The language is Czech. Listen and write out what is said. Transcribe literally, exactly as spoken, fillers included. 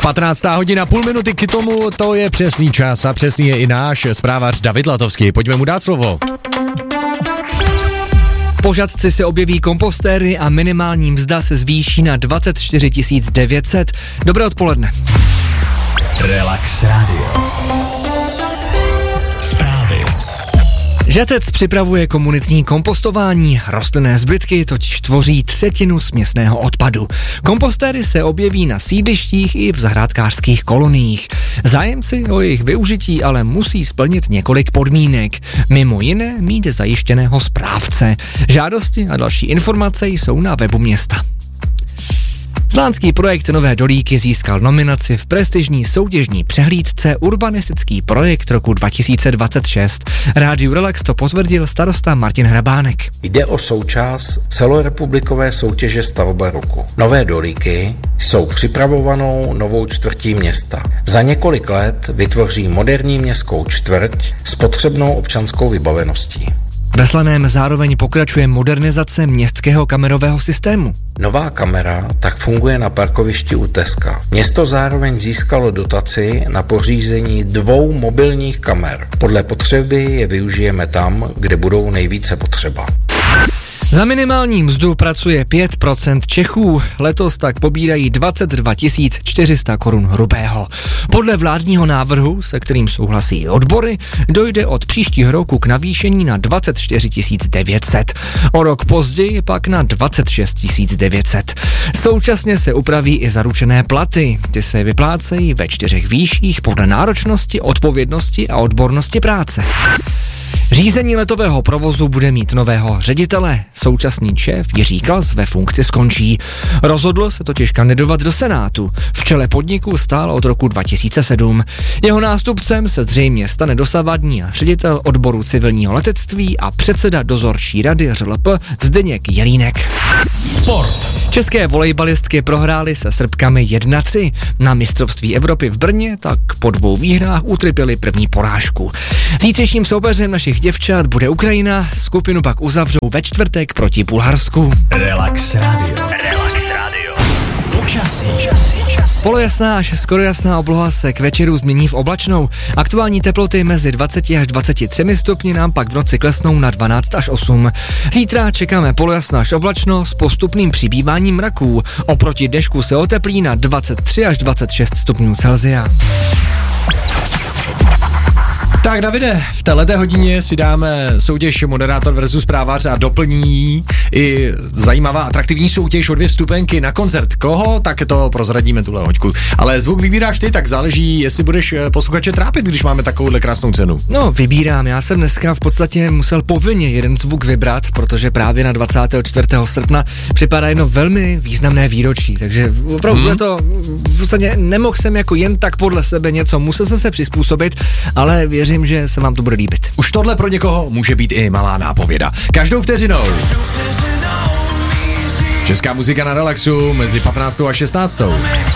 patnáctá hodina, půl minuty k tomu, to je přesný čas a přesný je i náš zprávař David Latovský. Pojďme mu dát slovo. Po Žatci se objeví kompostéry a minimální mzda se zvýší na dvacet čtyři tisíc devět set. Dobré odpoledne. Relax Radio. Zprávy. Žatec připravuje komunitní kompostování. Rostlinné zbytky totiž tvoří třetinu směsného odpadu. Kompostéry se objeví na sídlištích i v zahrádkářských koloniích. Zájemci o jejich využití ale musí splnit několik podmínek. Mimo jiné mít zajištěného správce. Žádosti a další informace jsou na webu města. Zlánský projekt Nové Dolíky získal nominaci v prestižní soutěžní přehlídce Urbanistický projekt roku dva tisíce dvacet šest. Rádiu Relax to potvrdil starosta Martin Hrabánek. Jde o součást celorepublikové soutěže Stavba roku. Nové Dolíky jsou připravovanou novou čtvrtí města. Za několik let vytvoří moderní městskou čtvrť s potřebnou občanskou vybaveností. Ve Slaném zároveň pokračuje modernizace městského kamerového systému. Nová kamera tak funguje na parkovišti u Teska. Město zároveň získalo dotaci na pořízení dvou mobilních kamer. Podle potřeby je využijeme tam, kde budou nejvíce potřeba. Za minimální mzdu pracuje pět procent Čechů, letos tak pobírají dvacet dva tisíc čtyři sta korun hrubého. Podle vládního návrhu, se kterým souhlasí odbory, dojde od příštího roku k navýšení na dvacet čtyři tisíc devět set. O rok později pak na dvacet šest tisíc devět set. Současně se upraví i zaručené platy. Ty se vyplácejí ve čtyřech výších podle náročnosti, odpovědnosti a odbornosti práce. Řízení letového provozu bude mít nového ředitele. Současný šéf Jiří Klas ve funkci skončí. Rozhodl se totiž kandidovat do Senátu. V čele podniku stál od roku dva tisíce sedm. Jeho nástupcem se zřejmě stane dosavadní ředitel odboru civilního letectví a předseda dozorčí rady R L P Zdeněk Jelínek. Sport. České volejbalistky prohrály se Srbkami jedna tři. Na mistrovství Evropy v Brně tak po dvou výhrách utrpěli první porážku. Zítřejším soupeřem našich děvčat bude Ukrajina, skupinu pak uzavřou ve čtvrtek proti Bulharsku. Relax Radio. Relax Radio. Počasí. Polojasná až skoro jasná obloha se k večeru změní v oblačnou. Aktuální teploty mezi dvacet až dvacet tři stupni nám pak v noci klesnou na dvanáct až osm. Zítra čekáme polojasná až oblačno s postupným přibýváním mraků. Oproti dnešku se oteplí na dvacet tři až dvacet šest stupňů Celsia. Tak Davide, v této hodině si dáme soutěž Moderátor versus Zprávař a doplní i zajímavá atraktivní soutěž o dvě vstupenky na koncert. Koho? Tak to prozradíme tuhle hoďku. Ale zvuk vybíráš ty, tak záleží, jestli budeš posluchače trápit, když máme takovouhle krásnou cenu. No, vybírám. Já jsem dneska v podstatě musel povinně jeden zvuk vybrat, protože právě na dvacátého čtvrtého srpna připadá jedno velmi významné výročí, takže opravdu hmm. to v podstatě nemohl jsem jako jen tak podle sebe něco, musel jsem se přizpůsobit, ale věřím, že se vám to bude líbit. Už tohle pro někoho může být i malá nápověda. Každou vteřinou. Česká muzika na relaxu mezi patnáctou a šestnáctou